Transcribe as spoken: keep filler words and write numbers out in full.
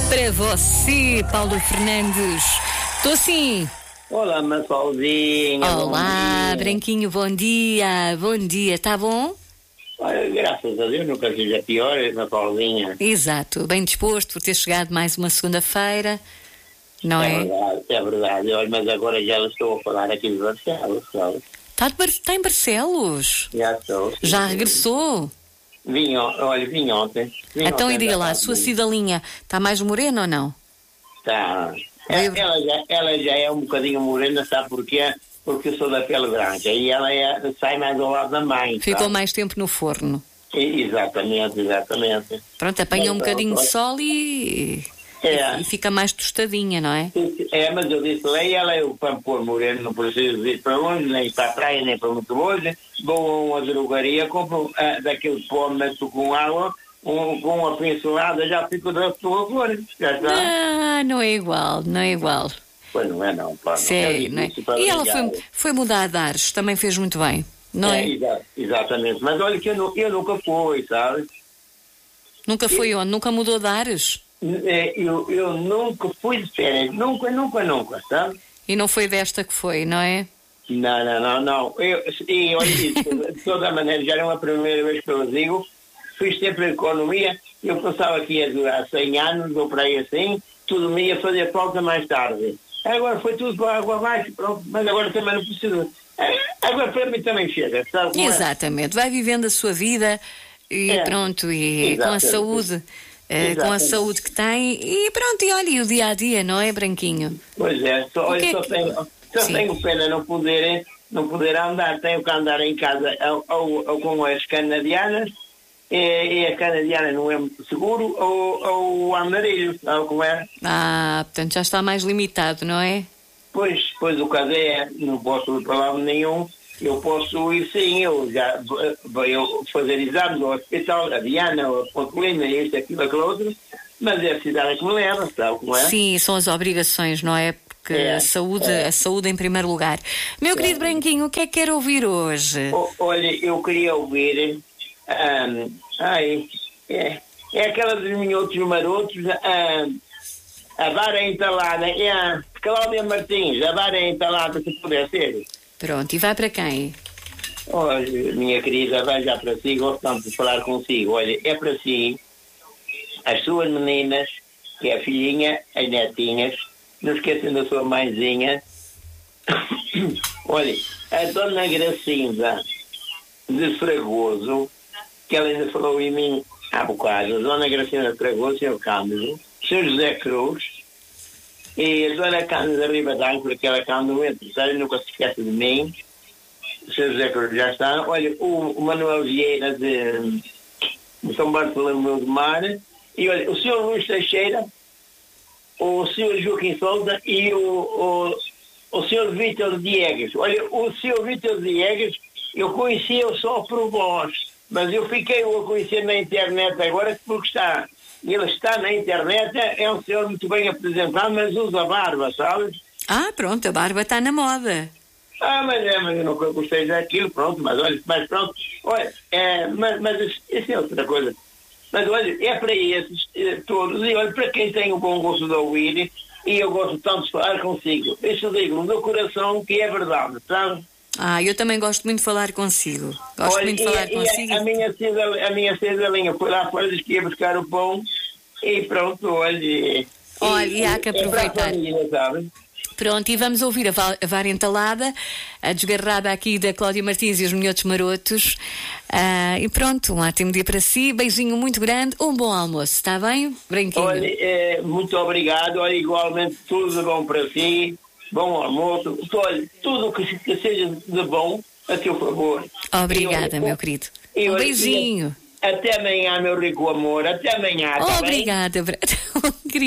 Para você, Paulo Fernandes. Estou sim. Olá, Mafaldinha. Olá, Branquinho, bom dia. Bom dia, está bom? Olha, graças a Deus nunca seja pior, Mafaldinha. Exato, bem disposto por ter chegado mais uma segunda-feira, não É é? verdade, é verdade. Olha, mas agora já estou a falar aqui de Barcelos, sabe? Está, de Bar... Está em Barcelos? Já estou. Já regressou? Vim, on- olha, vim ontem. Vim Então, ontem e diga da lá, a tarde. sua cidalinha está mais morena ou não? Tá. Veio- Ela já, ela já é um bocadinho morena, sabe porquê? Porque eu sou da pele branca e ela é, sai mais ao lado da mãe. Ficou sabe? mais tempo no forno. E- Exatamente, exatamente. Pronto, apanha um Mas, bocadinho de olha, sol e... É. e fica mais tostadinha, não é? É, mas eu disse lá, e ela é o para pôr moreno, não preciso ir para longe, nem para a praia, nem para muito longe. Vou a uma drogaria, compro ah, daquele pó, meto com água, um, com uma pincelada, já fico da sua cor. Já está. Ah, não é igual, não é igual. Pois não é não, pá. Não. Sei, É não é? difícil para E ela ligar. foi, foi mudar de ares, também fez muito bem, não é? É, exa- exatamente. Mas olha que eu, nu- eu nunca fui, sabe? Nunca foi onde? Nunca mudou de ares? É, Eu, eu nunca fui de férias, nunca, nunca, nunca, sabe? E não foi desta que foi, não é? Não, não, não, não. Eu, e olha isso, de toda maneira, já não é a primeira vez que eu digo, fiz sempre economia, eu pensava que ia durar cem anos, ou por aí assim, tudo me ia fazer falta mais tarde. Agora foi tudo para a água abaixo, pronto, mas agora também não preciso. É, agora para mim também chega, sabe como é? Exatamente, vai vivendo a sua vida e É. pronto, e com a Exatamente. saúde, eh, com a Exatamente. saúde que tem, e pronto, e olha, e o dia a dia, não é, Branquinho? Pois é, só, O olha, que é só, que- tenho, só Sim. tenho pena não poder, não poder andar, tenho que andar em casa ou, ou, ou com as canadianas, e, e a canadiana não é muito seguro, ou, ou o andarilho, sabe como é? Ah, portanto já está mais limitado, não é? Pois, pois o caso é, não posso ir para lado nenhum, eu posso ir sim, eu já vou eu fazer exames no hospital, a Diana, a Pontelina, isto, aquilo, aquilo outro, mas é a cidade que me leva, sabe como é? Sim, são as obrigações, não é? Porque É, a saúde, é. a saúde em primeiro lugar. Meu querido Branquinho, o que é que quer ouvir hoje? O- Olha, eu queria ouvir, ahm, ai, é, é aquela dos minhotos marotos, ahm, a vara entalada, é a Cláudia Martins, a vara entalada, se puder ser. Pronto, e vai para quem? Olha, minha querida, vai já para si, gosto tanto de falar consigo. Olha, é para si, as suas meninas, que é a filhinha, as netinhas, não esquecem da sua mãezinha. Olha, a dona Gracinda de Fragoso, que ela ainda falou em mim há bocado, a dona Gracinda de Fragoso, senhor Cândido, senhor José Cruz, e a dona Cândida Ribadão, por aquela Cândida, entretanto, nunca se esquece de mim. O senhor José Cruz já está. Olha, o, o Manuel Vieira de, de São Bartolomeu do Mar, e olha, o senhor Luís Teixeira, o senhor Joaquim Sousa e o, o, o senhor Vítor Diegues. Olha, o senhor Vítor Diegues, eu conhecia-o só por voz, mas eu fiquei-o a conhecer na internet agora, porque está, ele está na internet, é um senhor muito bem apresentado, mas usa barba, sabe? Ah, pronto, a barba está na moda. Ah, mas é, mas eu nunca gostei daquilo, pronto, mas olha, mas pronto, olha, é, mas, mas isso, isso é outra coisa. Mas olha, é para esses eh, todos, e olha, para quem tem o bom gosto de ouvir, e eu gosto tanto de falar consigo, isso digo no meu coração que é verdade, sabe? Ah, eu também gosto muito de falar consigo. Gosto Olha, muito de e, falar e consigo. a, a minha cidadela- a minha cidalinha foi lá fora, disse que ia buscar o pão, e pronto, olha. e- Olha, e há que é para a aproveitar. família, sabe? Pronto, e vamos ouvir a, va- a vara entalada, a desgarrada aqui da Cláudia Martins e os minhotos marotos. Ah, e pronto, um ótimo dia para si, beijinho muito grande, um bom almoço, está bem, Branquinho? Olha, eh, muito obrigado. Olha, igualmente tudo de bom para si. Bom almoço. Olha, tudo que, que seja de bom a seu favor. Obrigada, E olha, meu querido. e Um olha, beijinho. Até amanhã, meu rico amor. Até amanhã. tá bem? Obrigada, Bra- querido.